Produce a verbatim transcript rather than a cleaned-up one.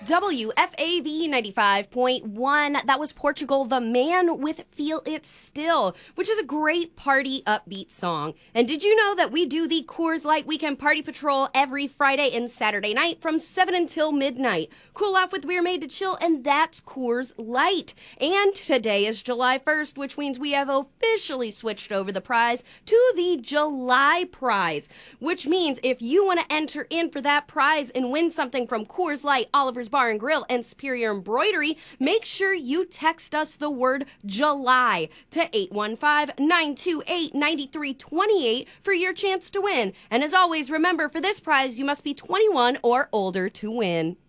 W F A V ninety-five point one. That was Portugal, The Man with Feel It Still, which is a great party upbeat song. And did you know that we do the Coors Light Weekend Party Patrol every Friday and Saturday night from seven until midnight? Cool off with We're Made to Chill, and that's Coors Light. And today is July first, which means we have officially switched over the prize to the July prize, which means if you want to enter in for that prize and win something from Coors Light, Oliver's Bar and Grill, and Superior Embroidery, make sure you text us the word July to eight one five, nine two eight, nine three two eight for your chance to win. And as always, remember, for this prize, you must be twenty-one or older to win.